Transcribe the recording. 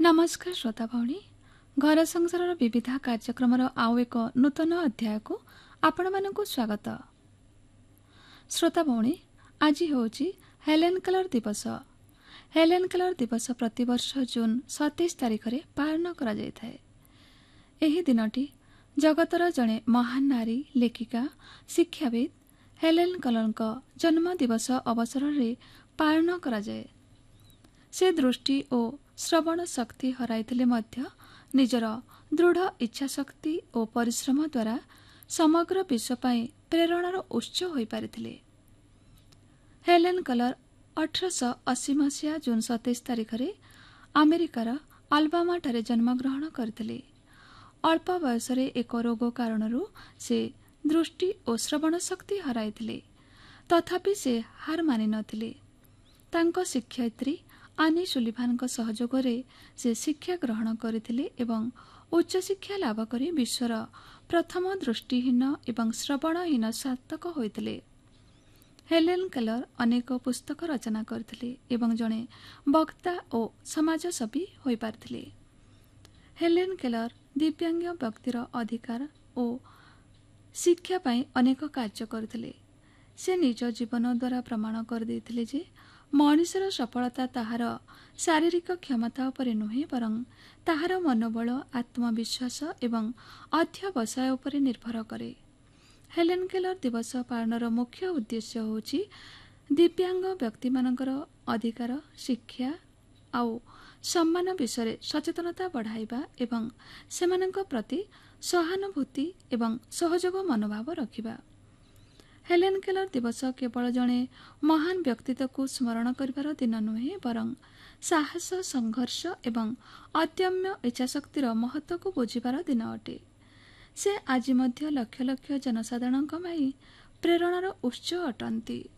नमस्कार श्रोता भौणी घर संसार विविध कार्यक्रम आउ एक नूतन अध्याय को आपण मानक स्वागत। श्रोता भौणी आज हूँ हेलेन केलर दिवस। हेलेन केलर दिवस प्रतिवर्ष जून 27 तारिख में पालन करा जायଥାଏ। एही दिनटी जगतर जड़े महान नारी लेखिका शिक्षाविद हेलेन केलर जन्म दिवस अवसर में पालन करा जाए। से दृष्टि और श्रवण शक्ति हराइथिले मध्य निजर दृढ़ इच्छा शक्ति और परिश्रम द्वारा समग्र विश्व पाई प्रेरणार उत्स हो पारिथिले। हेलेन केलर 1880 मसीहा जून 27 तारिख में अमेरिकार अल्बामा ठारे जन्मग्रहण करथिले। अल्प बयस एक रोग कारण से दृष्टि और श्रवण शक्ति हराइथिले, तथापि से हार मानि नथिले। तांको शिक्षयित्री आनी सुलिभान सहयोग से शिक्षा ग्रहण करथिले एवं उच्च शिक्षा लाभ करी विश्वर प्रथम दृष्टिहीन एवं श्रवणहीन स्नातक होइथिले। हेलेन केलर अनेक पुस्तक रचना करथिले एवं जड़े वक्ता और समाजसेवी होई पारथिले। हेलेन केलर दिव्यांग व्यक्तिर अधिकार और शिक्षा पाई अनेक कार्य करथिले। से निज जीवन द्वारा प्रमाण कर देथिले जे मनुष्यर सफलता ताहार शारीरिक क्षमता उपर नुहे बरं ताहार मनोबल आत्मविश्वास एवं अध्यवसाय उपर निर्भर करे। हेलेन केलर दिवस पालनर मुख्य उद्देश्य होछि दिव्यांग व्यक्ति मानकर अधिकार शिक्षा आउ सम्मान विषय सचेतनता बढ़ाइबा एवं सेमानक प्रति सहानुभूति एवं सहयोग मनोभाव रखिबा। हेलेन केलर दिवस केवल जड़े महान व्यक्तित्व को स्मरण करिवार दिन नुहे बरं साहस संघर्ष एवं अदम्य इच्छाशक्तिर महत्व को बुझिबार दिन अटे। से आज मध्य लक्ष लक्ष जनसाधारण प्रेरणार उत्स अटंती।